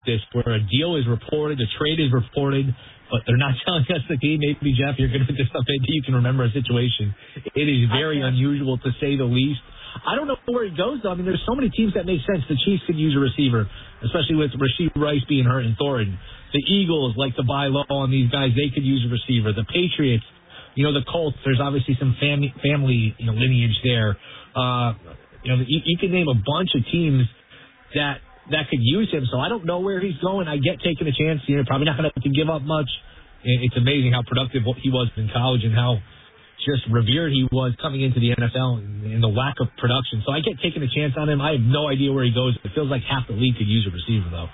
this where a deal is reported, a trade is reported, but they're not telling us the team. Maybe, Jeff, you're going to put this stuff in. You can remember a situation. It is very unusual, to say the least. I don't know where he goes, though. I mean, there's so many teams that make sense. The Chiefs could use a receiver, especially with Rashee Rice being hurt and Thornton. The Eagles like to buy low on these guys. They could use a receiver. The Patriots, the Colts, there's obviously some family lineage there. You can name a bunch of teams that could use him. So I don't know where he's going. I get taking a chance. Probably not going to have to give up much. It's amazing how productive he was in college and how just revered he was coming into the NFL and the lack of production. So I get taking a chance on him. I have no idea where he goes. It feels like half the league could use a receiver, though.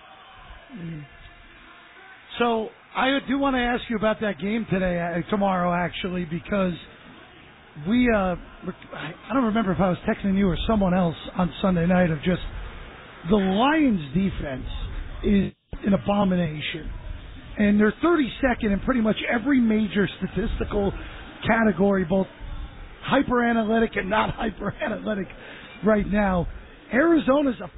So I do want to ask you about that game tomorrow, actually, because I don't remember if I was texting you or someone else on Sunday night of just the Lions' defense is an abomination. And they're 32nd in pretty much every major statistical category, both hyper-analytic and not hyper-analytic right now. Arizona's a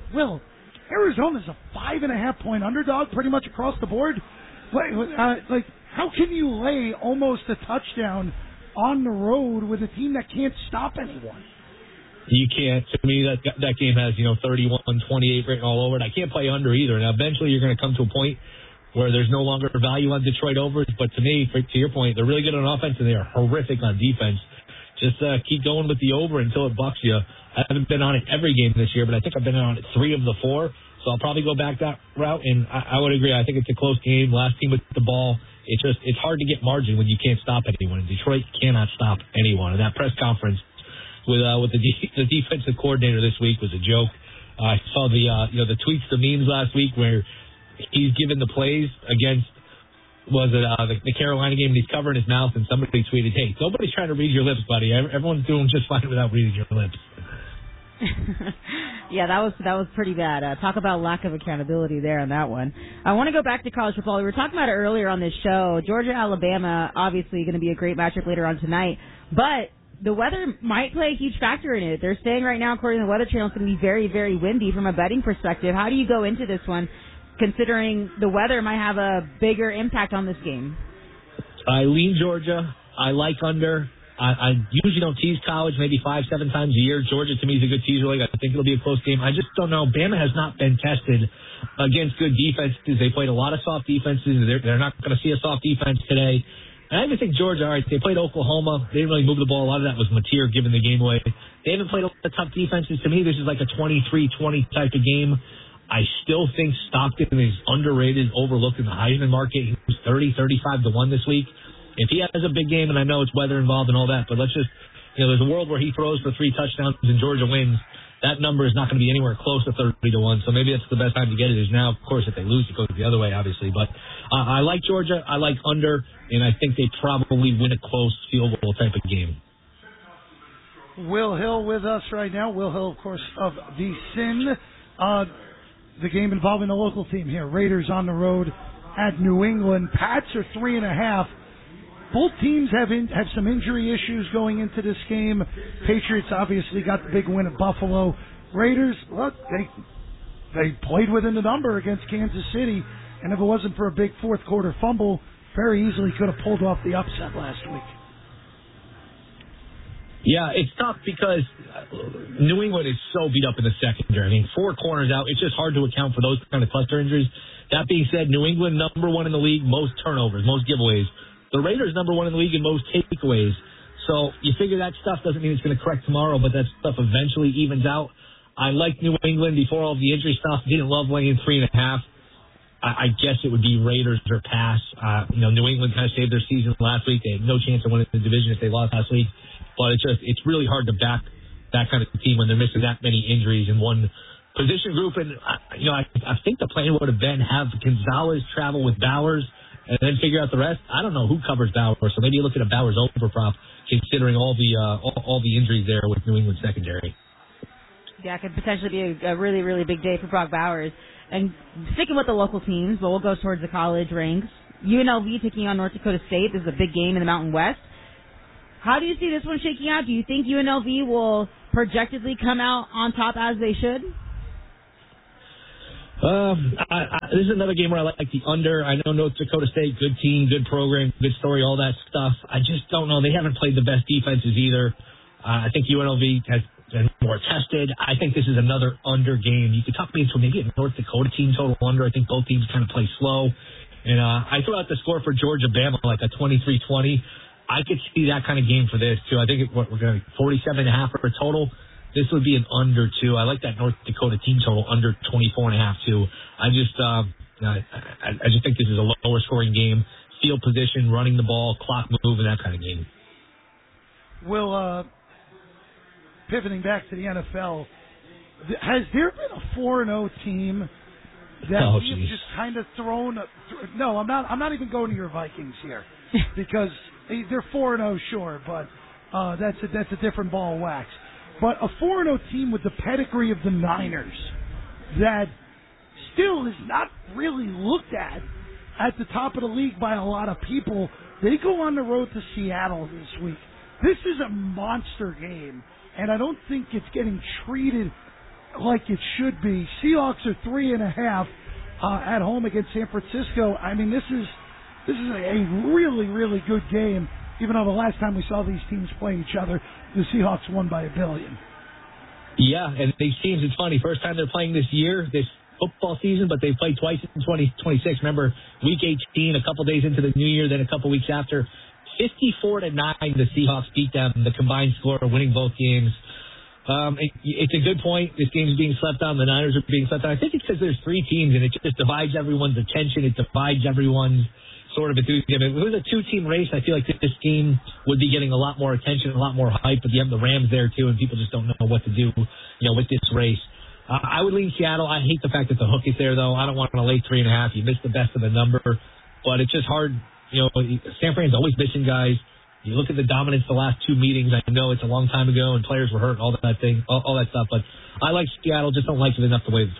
5.5-point underdog pretty much across the board. How can you lay almost a touchdown on the road with a team that can't stop anyone? You can't. To me, that game has 31-28 written all over it. I can't play under either. Now, eventually, you're going to come to a point where there's no longer value on Detroit overs. But to me, to your point, they're really good on offense and they are horrific on defense. Just keep going with the over until it bucks you. I haven't been on it every game this year, but I think I've been on it 3 of the 4. So I'll probably go back that route. And I would agree. I think it's a close game. Last team with the ball. It's hard to get margin when you can't stop anyone. Detroit cannot stop anyone. And that press conference with the defensive coordinator this week was a joke. I saw the tweets, the memes last week where he's given the plays against the Carolina game, and he's covering his mouth, and somebody tweeted, "Hey, nobody's trying to read your lips, buddy. Everyone's doing just fine without reading your lips." Yeah, that was pretty bad. Talk about lack of accountability there on that one. I want to go back to college football. We were talking about it earlier on this show. Georgia, Alabama, obviously going to be a great matchup later on tonight, but the weather might play a huge factor in it. They're saying right now, according to the Weather Channel, it's going to be very, very windy from a betting perspective. How do you go into this one, considering the weather might have a bigger impact on this game? I lean Georgia. I like under. I usually don't tease college, maybe 5-7 times a year. Georgia, to me, is a good teaser league. I think it'll be a close game. I just don't know. Bama has not been tested against good defenses. They played a lot of soft defenses. They're not going to see a soft defense today. And I even think Georgia, all right, they played Oklahoma. They didn't really move the ball. A lot of that was Mateer giving the game away. They haven't played a lot of tough defenses. To me, this is like a 23-20 type of game. I still think Stockton is underrated, overlooked in the Heisman market. He was 30-35 to 1 this week. If he has a big game, and I know it's weather involved and all that, but let's just, there's a world where he throws for 3 touchdowns and Georgia wins. That number is not going to be anywhere close to 30 to 1. So maybe that's the best time to get it is now. Of course, if they lose, it goes the other way, obviously. But I like Georgia. I like under, and I think they probably win a close field goal type of game. Will Hill with us right now. Will Hill, of course, of the Sin. The game involving the local team here. Raiders on the road at New England. Pats are 3.5. Both teams have some injury issues going into this game. Patriots obviously got the big win at Buffalo. Raiders, look, they played within the number against Kansas City, and if it wasn't for a big fourth quarter fumble, very easily could have pulled off the upset last week. Yeah, it's tough because New England is so beat up in the secondary. I mean, 4 corners out. It's just hard to account for those kind of cluster injuries. That being said, New England, number 1 in the league, most turnovers, most giveaways. The Raiders, number 1 in the league in most takeaways. So you figure that stuff doesn't mean it's going to correct tomorrow, but that stuff eventually evens out. I like New England before all the injury stuff. Didn't love laying 3.5. I guess it would be Raiders or pass. New England kind of saved their season last week. They had no chance of winning the division if they lost last week. But it's really hard to back that kind of team when they're missing that many injuries in one position group. And, I think the plan would have been have Gonzalez travel with Bowers and then figure out the rest. I don't know who covers Bowers, so maybe you look at a Bowers over prop considering all the injuries there with New England secondary. Yeah, it could potentially be a really, really big day for Brock Bowers. And sticking with the local teams, but we'll go towards the college ranks. UNLV taking on North Dakota State. This is a big game in the Mountain West. How do you see this one shaking out? Do you think UNLV will projectedly come out on top as they should? This is another game where I like the under. I know North Dakota State, good team, good program, good story, all that stuff. I just don't know. They haven't played the best defenses either. I think UNLV has been more tested. I think this is another under game. You could talk me into maybe a North Dakota team total under. I think both teams kind of play slow. And I threw out the score for Georgia-Bama, like a 23-20. I could see that kind of game for this, too. I think we're going to 47.5 for a total. This would be an under, too. I like that North Dakota team total under 24.5, too. I just think this is a lower scoring game. Field position, running the ball, clock moving, that kind of game. Will, pivoting back to the NFL, has there been a 4-0 team that you've just kind of thrown? No, I'm not even going to your Vikings here because they're 4-0, sure, but that's a different ball of wax. But a 4-0 team with the pedigree of the Niners that still is not really looked at the top of the league by a lot of people. They go on the road to Seattle this week. This is a monster game, and I don't think it's getting treated like it should be. Seahawks are 3.5 at home against San Francisco. I mean, this is a really, really good game. Even though the last time we saw these teams play each other, the Seahawks won by 1 billion. Yeah, and these teams, it's funny. First time they're playing this year, this football season, but they've played twice in 2026. Remember, Week 18, a couple days into the new year, then a couple weeks after. 54-9, the Seahawks beat them, the combined score, winning both games. It's a good point. This game is being slept on. The Niners are being slept on. I think it's because there's 3 teams, and it just divides everyone's attention. It divides everyone's sort of enthusiasm. If it was a 2-team race, I feel like this game would be getting a lot more attention, a lot more hype, but you have the Rams there, too, and people just don't know what to do, with this race. I would lean Seattle. I hate the fact that the hook is there, though. I don't want to lay 3.5. You missed the best of the number, but it's just hard. San Fran's always missing guys. You look at the dominance the last 2 meetings. I know it's a long time ago, and players were hurt, all that stuff, but I like Seattle. Just don't like it enough to lay the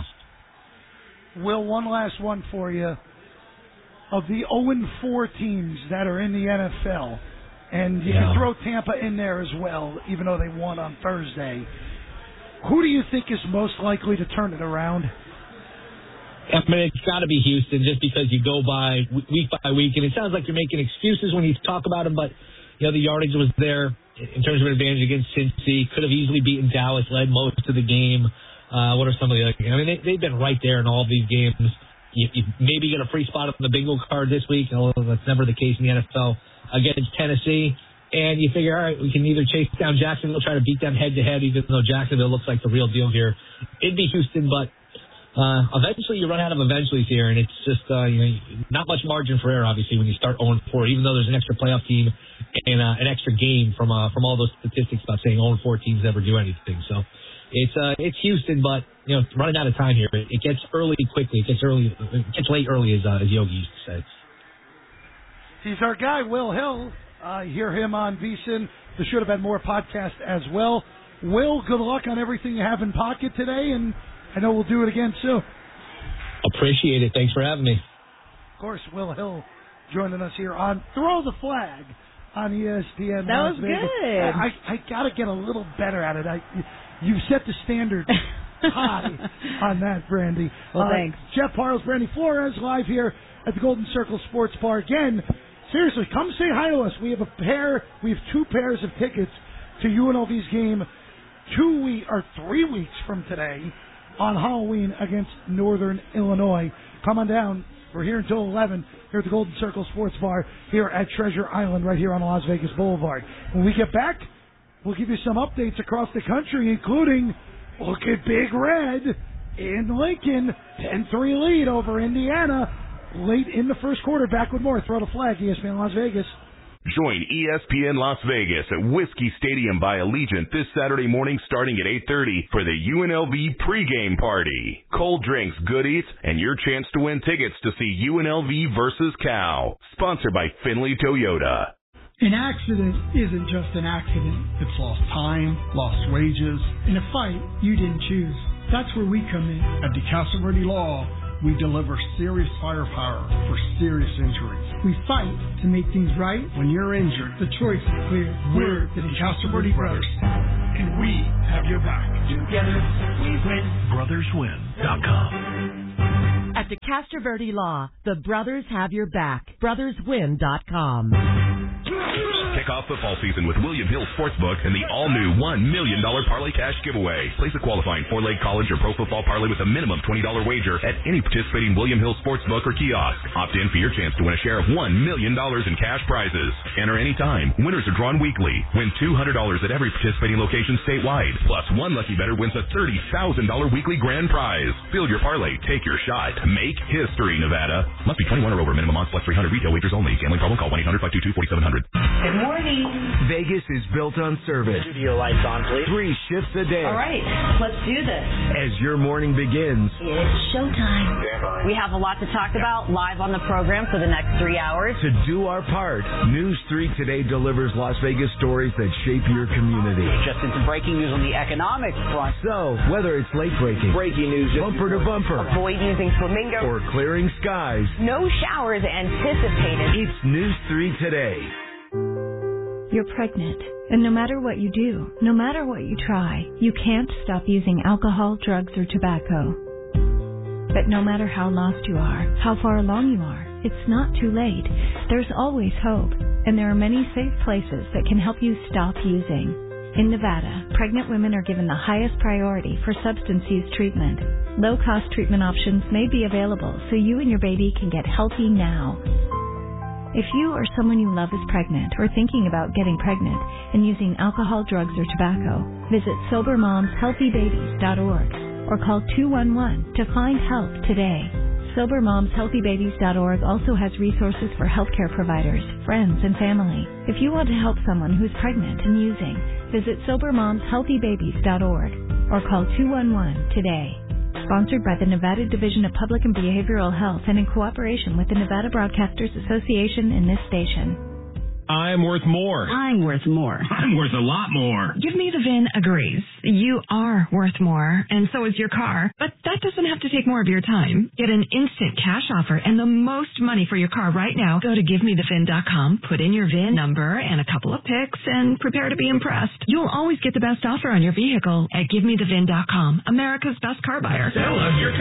3.5. Will, one last one for you. Of the 0-4 teams that are in the NFL, and you can throw Tampa in there as well, even though they won on Thursday, who do you think is most likely to turn it around? I mean, it's got to be Houston, just because you go by week, and it sounds like you're making excuses when you talk about them, but, the yardage was there in terms of an advantage against Cincy. Could have easily beaten Dallas, led most of the game. What are some of the other games? I mean, they've been right there in all of these games. You maybe get a free spot on the bingo card this week, although that's never the case in the NFL, against Tennessee. And you figure, all right, we can either chase down Jacksonville, try to beat them head-to-head, even though Jacksonville looks like the real deal here. It'd be Houston, but eventually you run out of eventuallys here, and it's just not much margin for error, obviously, when you start 0-4, even though there's an extra playoff team and an extra game from all those statistics about saying 0-4 teams never do anything. So it's Houston, but running out of time here. It gets early quickly. It gets late early, as Yogi used to say. He's our guy, Will Hill. Hear him on VSiN. The Should Have Been More podcast as well. Will, good luck on everything you have in pocket today, and I know we'll do it again soon. Appreciate it. Thanks for having me. Of course, Will Hill joining us here on Throw the Flag on ESPN. That was good. I got to get a little better at it. You've set the standard high on that, Brandy. Well, thanks. Jeff Parles, Brandy Flores, live here at the Golden Circle Sports Bar. Again, seriously, come say hi to us. We have 2 pairs of tickets to UNLV's game 3 weeks from today on Halloween against Northern Illinois. Come on down. We're here until 11 here at the Golden Circle Sports Bar here at Treasure Island right here on Las Vegas Boulevard. When we get back, we'll give you some updates across the country, including look at Big Red in Lincoln, 10-3 lead over Indiana late in the first quarter. Back with more. Throw the Flag, ESPN Las Vegas. Join ESPN Las Vegas at Whiskey Stadium by Allegiant this Saturday morning starting at 8:30 for the UNLV pregame party. Cold drinks, goodies, and your chance to win tickets to see UNLV versus Cal. Sponsored by Finley Toyota. An accident isn't just an accident. It's lost time, lost wages, in a fight you didn't choose. That's where we come in. At DeCastro Verde Law, we deliver serious firepower for serious injuries. We fight to make things right when you're injured. The choice is clear. We're the DeCastro Verde Brothers. and we have your back. Together, we win. BrothersWin.com. At the Castroverde Law, the brothers have your back. BrothersWin.com. Kick off football season with William Hill Sportsbook and the all-new $1 million parlay cash giveaway. Place a qualifying 4-leg college or pro football parlay with a minimum $20 wager at any participating William Hill Sportsbook or kiosk. Opt in for your chance to win a share of $1 million in cash prizes. Enter anytime. Winners are drawn weekly. Win $200 at every participating location statewide. Plus, one lucky bettor wins a $30,000 weekly grand prize. Build your parlay. Take your shot. Make history, Nevada. Must be 21 or over. Minimum odds plus 300. Retail wagers only. Gambling problem? Call 1-800-522-4700. Good morning. Vegas is built on service. Studio lights on, please. 3 shifts a day. All right, let's do this. As your morning begins, It's showtime. We have a lot to talk about live on the program for the next 3 hours. to do our part, News 3 Today delivers Las Vegas stories that shape your community. Just into breaking news on the economic front. So, whether it's late breaking, Breaking news. bumper to bumper, Avoid using flamingo. or clearing skies, No showers anticipated. it's News 3 Today. You're pregnant, and no matter what you do, no matter what you try, you can't stop using alcohol, drugs, or tobacco. But no matter how lost you are, how far along you are, it's not too late. There's always hope, and there are many safe places that can help you stop using. In Nevada, pregnant women are given the highest priority for substance use treatment. Low-cost treatment options may be available so you and your baby can get healthy now. If you or someone you love is pregnant or thinking about getting pregnant and using alcohol, drugs, or tobacco, visit SoberMomsHealthyBabies.org or call 211 to find help today. SoberMomsHealthyBabies.org also has resources for healthcare providers, friends, and family. If you want to help someone who's pregnant and using, visit SoberMomsHealthyBabies.org or call 211 today. Sponsored by the Nevada Division of Public and Behavioral Health and in cooperation with the Nevada Broadcasters Association and this station. I'm worth more. I'm worth more. I'm worth a lot more. Give Me the VIN agrees. You are worth more, and so is your car. But that doesn't have to take more of your time. Get an instant cash offer and the most money for your car right now. Go to GiveMeTheVIN.com, put in your VIN number and a couple of pics, and prepare to be impressed. You'll always get the best offer on your vehicle at GiveMeTheVIN.com, America's best car buyer. Sell us your car.